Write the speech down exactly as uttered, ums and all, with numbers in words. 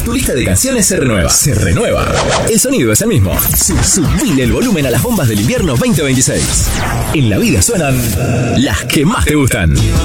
tu lista de canciones se renueva. Se renueva. El sonido es el mismo. Sub- Subile el volumen a las bombas del invierno veinte veintiséis. En la vida suenan las que más te gustan.